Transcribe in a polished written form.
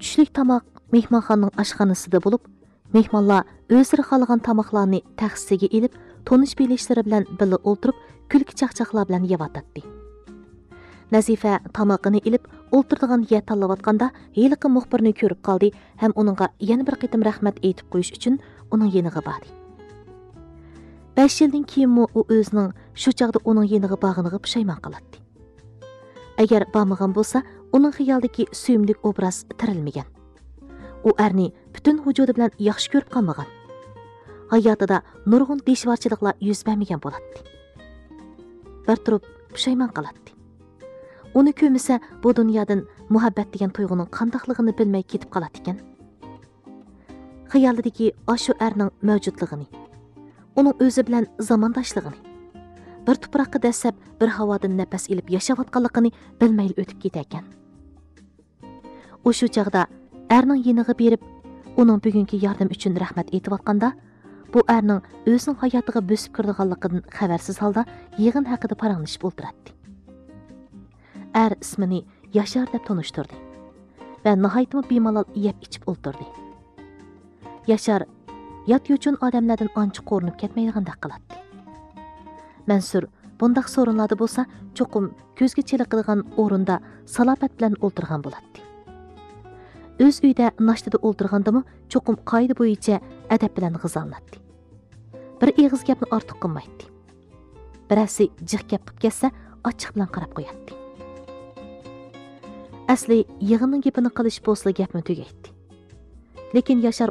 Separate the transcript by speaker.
Speaker 1: Tushlik tamoq mehmonxonaning oshxonasida bo'lib, mehmonlar o'zlari xohlagan tamoqlarni taxsiga ilib, tonish bilishlari bilan birga o'tirib, kulki chaqchaqlar bilan yevatadi. Nazifa tamoqini ilib, o'ltirdigan yer tanlayotganda heliqi muxbirni ko'rib qoldi ham uningga yana bir qitim rahmat aytib qo'yish uchun uning yeniga bordi. 5 yildan keyin u o'zining shu chaqda uning yeniga borganiga pushaymon qiladi. Agar bormagan bo'lsa, uning xiyolidagi suyimlik obraz tirilmagan. U erni butun vujudi bilan yaxshi ko'rib qolmagan. Hayotida nurg'un deshvorchiliklar yuz bermagan bo'ladi. Bir turib pushaymon qiladi. Uni ko'misa bu dunyodan muhabbat degan tuyg'uning qandoqligini bilmay ketib qoladi ekan. Xiyolidagi shu erning mavjudligini, uning o'zi bilan zamondoshligini, bir tuproqqa dasab bir havodan nafas ilib yashayotganligini bilmay o'tib ketar ekan. U shu chaqda erning yeniga berib, uning bugungi yordam uchun rahmat aytayotganda, bu erning o'zining hayotiga bosib kirganligidan xabarsiz holda yig'in haqida paranglashib o'tiradi. Er ismini Yashar deb tanishtirdi va nihoyatmi bemalol yeb ichib o'tirdi. Yashar yot yo'chun odamlardan ancha qo'rinib ketmaydigandek qiladi. Mansur bundaq so'rinlarda bo'lsa, cho'qim ko'zga chiliqadigan o'rinda salofat bilan o'ltirgan bo'ladi. O'z uyda nashtada o'ltirgandimi, cho'qim qoida bo'yicha adab bilan g'izonladi. Bir eg'iz gapni ortiq qilmaydi. Birasi jiq gap qilib ketsa, ochiq bilan qarab qo'yadi. Asli yig'inning gapini qilish bo'lsa gapni tugaydi. Lekin Yashar